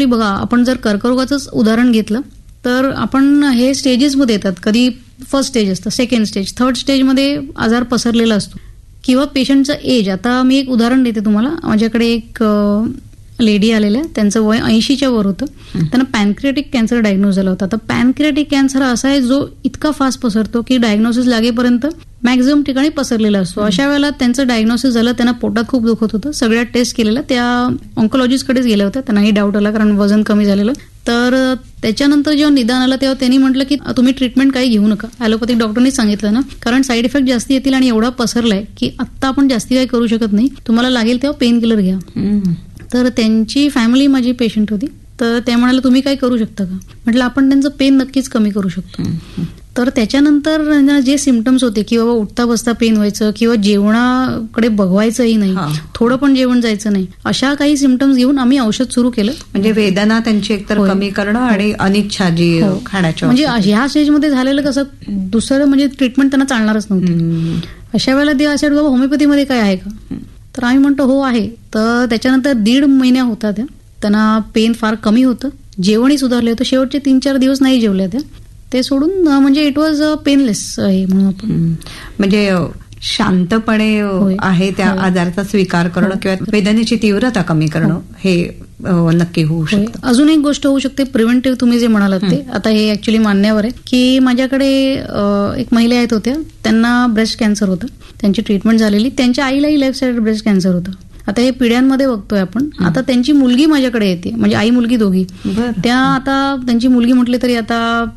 Actually बघा, आपण जर कर्करोगाचंच उदाहरण घेतलं तर आपण हे स्टेजेसमध्ये येतात. कधी फर्स्ट स्टेज असतं, सेकंड स्टेज, थर्ड स्टेजमध्ये आजार पसरलेला असतो किंवा पेशंटचं एज. आता मी एक उदाहरण देते तुम्हाला. माझ्याकडे एक लेडी आलेल्या, त्यांचं वय 80च्या वर होतं. त्यांना पॅनक्रियाटिक कॅन्सर डायग्नोज झाला होता. तर पॅनक्रियाटिक कॅन्सर असा आहे जो इतका फास्ट पसरतो की डायग्नोसिस लागेपर्यंत मॅक्झिमम ठिकाणी पसरलेला असतो. अशा वेळेला त्यांचं डायग्नोसिस झालं, त्यांना पोटात खूप दुखत होतं. सगळ्या टेस्ट केलेल्या, त्या ऑन्कोलॉजिस्टकडेच गेल्या होत्या. त्यांनाही डाऊट आला कारण वजन कमी झालेलं. तर त्याच्यानंतर जेव्हा निदान आलं तेव्हा त्यांनी म्हटलं की तुम्ही ट्रीटमेंट काही घेऊ नका. ॲलोपॅथिक डॉक्टरनी सांगितलं ना, कारण साईड इफेक्ट जास्ती येतील आणि एवढा पसरलाय की आत्ता आपण जास्ती काही करू शकत नाही, तुम्हाला लागेल तेव्हा पेन किलर घ्या. तर त्यांची फॅमिली माझी पेशंट होती. तर त्या म्हणाला तुम्ही काय करू शकता का? म्हटलं आपण त्यांचं पेन नक्कीच कमी करू शकतो. तर त्याच्यानंतर जे सिम्पटम्स होते की बाबा उठता बसता पेन व्हायचं किंवा जेवणाकडे बघवायचंही नाही, थोडं पण जेवण जायचं नाही, अशा काही सिम्पटम्स घेऊन आम्ही औषध सुरू केलं. म्हणजे वेदना त्यांची एकतर कमी करणं आणि अनिच्छा जी खाण्याच्या, म्हणजे ह्या स्टेजमध्ये झालेलं कसं, दुसरं म्हणजे ट्रीटमेंट त्यांना चालणारच नव्हतं. अशा वेळेला ते असे बाबा होमिओपॅथीमध्ये काय आहे का? तर आम्ही म्हणतो हो आहे. तर त्याच्यानंतर 1.5 महिन्या होता त्या. त्यांना पेन फार कमी होतं, जेवणही सुधारलं होतं. शेवटचे 3-4 दिवस नाही जेवल्या त्या. ते सोडून म्हणजे इट वॉज पेनलेस आहे म्हणून आपण. म्हणजे शांतपणे आहे त्या आजाराचा स्वीकार करणं किंवा वेदनेची तीव्रता कमी करणं हे नक्की होऊ शकतं. अजून एक गोष्ट होऊ शकते, प्रिव्हेंटिव्ह तुम्ही जे म्हणालात ते. आता हे ऍक्च्युली मान्यवर आहे की माझ्याकडे एक महिला आहेत होत्या, त्यांना ब्रेस्ट कॅन्सर होतं. त्यांची ट्रीटमेंट झालेली. त्यांच्या आईलाही लेफ्ट साइड ब्रेस्ट कॅन्सर होतं. आता हे पिढ्यांमध्ये बघतोय आपण. आता त्यांची मुलगी माझ्याकडे येते, म्हणजे आई मुलगी दोघी. त्या आता त्यांची मुलगी म्हटली तरी आता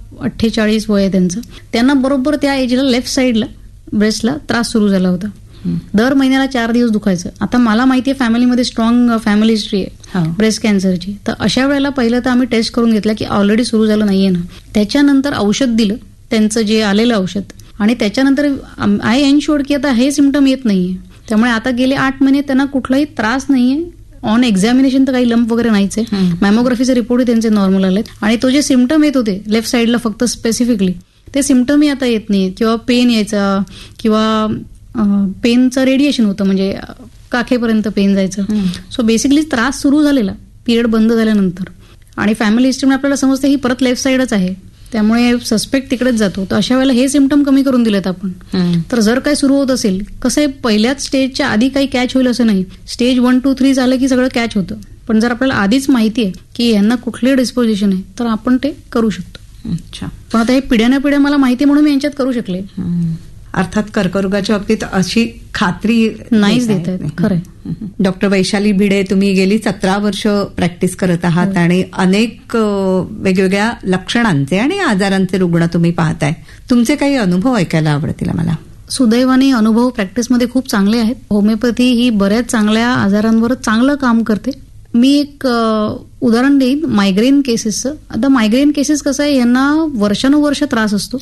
48 वय आहे त्यांचं. त्यांना बरोबर त्या एजला लेफ्ट साईडला ब्रेस्टला त्रास सुरू झाला होता. दर महिन्याला 4 दिवस दुखायचं. आता मला माहिती आहे फॅमिलीमध्ये स्ट्रॉंग फॅमिली हिस्ट्री आहे ब्रेस्ट कॅन्सरची. तर अशा वेळेला पहिलं तर आम्ही टेस्ट करून घेतला की ऑलरेडी सुरू झालं नाहीये ना. त्याच्यानंतर औषध दिलं, त्यांचं जे आलेलं औषध, आणि त्याच्यानंतर आय एन्श्योर्ड की आता हे सिम्पटम येत नाहीये. त्यामुळे आता गेले 8 महिने त्यांना कुठलाही त्रास नाहीये. ऑन एक्झामिनेशन तर काही लंप वगैरे नाहीच आहे. मॅमोग्राफीचे रिपोर्टही त्यांचे नॉर्मल आलेत. आणि तो जे सिम्पटम येत होते लेफ्ट साईडला फक्त स्पेसिफिकली, ते सिम्पटमही आता येत नाही. किंवा पेन यायचा किंवा पेनचं रेडिएशन होतं, म्हणजे काखेपर्यंत पेन जायचं. सो बेसिकली त्रास सुरू झालेला पिरियड बंद झाल्यानंतर. आणि फॅमिली हिस्ट्रीमध्ये आपल्याला समजतं ही परत लेफ्ट साईडच आहे, त्यामुळे सस्पेक्ट तिकडेच जातो. तर अशा वेळेला हे सिम्पटम कमी करून दिलेत आपण. तर जर काय सुरू होत असेल, कसं आहे पहिल्याच स्टेजच्या आधी काही कॅच होईल असं नाही. स्टेज 1, 2, 3 झालं की सगळं कॅच होतं. पण जर आपल्याला आधीच माहिती आहे की यांना कुठले डिस्पोजिशन आहे तर आपण ते करू शकतो. पण आता हे पिढ्याने पिढ्या मला माहिती म्हणून मी यांच्यात करू शकले. अर्थात कर्करोगाच्या बाबतीत अशी खात्री नाहीच देत आहेत. खरंय. डॉक्टर वैशाली भिडे, तुम्ही गेली 17 वर्ष प्रॅक्टिस करत आहात आणि अनेक वेगवेगळ्या लक्षणांचे आणि आजारांचे रुग्ण तुम्ही पाहताय. तुमचे काही अनुभव ऐकायला आवडतील मला. सुदैवाने अनुभव प्रॅक्टिसमध्ये खूप चांगले आहेत. होमिओपॅथी ही बऱ्याच चांगल्या आजारांवर चांगलं काम करते. मी एक उदाहरण देईन मायग्रेन केसेसचं. आता मायग्रेन केसेस कसं आहे, यांना वर्षानुवर्ष त्रास असतो.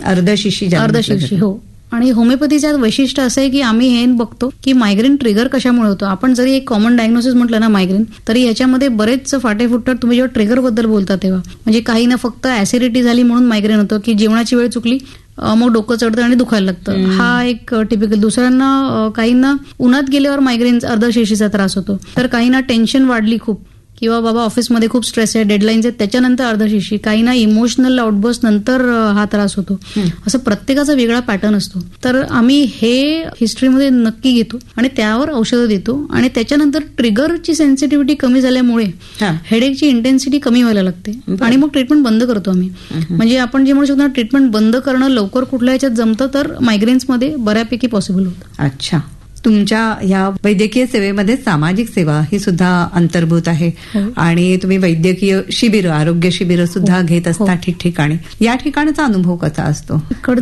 अर्धशिशी हो. आणि होमिओपॅथीचं वैशिष्ट्य असं आहे की आम्ही हे बघतो की मायग्रेन ट्रिगर कशामुळे होतो. आपण जरी एक कॉमन डायग्नोसिस म्हटलं ना मायग्रेन, तरी याच्यामध्ये बरेच फाटे फुटतात. तुम्ही जेव्हा ट्रिगर बद्दल बोलता तेव्हा, म्हणजे काही ना फक्त ऍसिडिटी झाली म्हणून मायग्रेन होतं, की जेवणाची वेळ चुकली मग डोकं चढतं आणि दुखायला लागतं. हा एक टिपिकल. दुसऱ्यांना काहींना उन्हात गेल्यावर मायग्रेन अर्धशिशीचा त्रास होतो. तर काहींना टेन्शन वाढली खूप, किंवा बाबा ऑफिसमध्ये खूप स्ट्रेस आहे, डेडलाईन्स आहेत, त्याच्यानंतर अर्धशिशी. काहींना इमोशनल आउटबर्स्ट नंतर हा त्रास होतो. असं प्रत्येकाचा वेगळा पॅटर्न असतो. तर आम्ही हे हिस्ट्रीमध्ये नक्की घेतो आणि त्यावर औषधं देतो. आणि त्याच्यानंतर ट्रिगरची सेन्सिटिव्हिटी कमी झाल्यामुळे हेडेकची इंटेन्सिटी कमी व्हायला लागते आणि मग ट्रीटमेंट बंद करतो आम्ही. म्हणजे आपण जे म्हणू शकतो ट्रीटमेंट बंद करणं लवकर कुठल्या ह्याच्यात जमतं तर मायग्रेन्समध्ये बऱ्यापैकी पॉसिबल होतं. अच्छा. तुमच्या ह्या वैद्यकीय सेवेमध्ये सामाजिक सेवा ही सुद्धा अंतर्भूत आहे आणि तुम्ही वैद्यकीय शिबिर, आरोग्य शिबिर सुद्धा घेत असता ठिकठिकाणी. या ठिकाणचा अनुभव कसा असतो?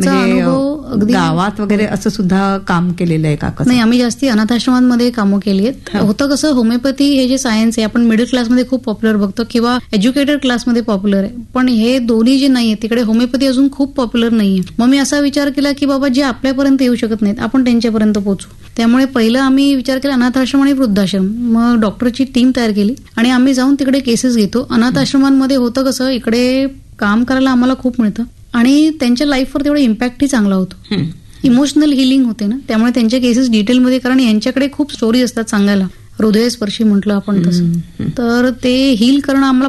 गावात वगैरे असं सुद्धा काम केलेलं आहे का? नाही, आम्ही जास्ती अनाथाश्रमांमध्ये कामं केली आहेत. होतं कसं, होमिओपॅथी हे जे सायन्स आहे आपण मिडल क्लासमध्ये खूप पॉप्युलर बघतो किंवा एज्युकेटेड क्लासमध्ये पॉप्युलर आहे, पण हे दोन्ही जे नाहीये तिकडे होमिओपॅथी अजून खूप पॉप्युलर नाहीये. मग मी असा विचार केला की बाबा जे आपल्यापर्यंत येऊ शकत नाहीत आपण त्यांच्यापर्यंत पोहोचू. त्यामुळे पहिलं आम्ही विचार केला अनाथाश्रम आणि वृद्धाश्रम. मग डॉक्टरची टीम तयार केली आणि आम्ही जाऊन तिकडे केसेस घेतो. अनाथाश्रमांमध्ये होतं कसं, इकडे काम करायला आम्हाला खूप मिळतं आणि त्यांच्या लाईफवर तेवढा इम्पॅक्टही चांगला होतो. इमोशनल हिलिंग होते ना, त्यामुळे त्यांच्या केसेस डिटेलमध्ये, कारण यांच्याकडे खूप स्टोरी असतात सांगायला, हृदयस्पर्शी म्हटलं आपण तसं, तर ते हील करणं आम्हाला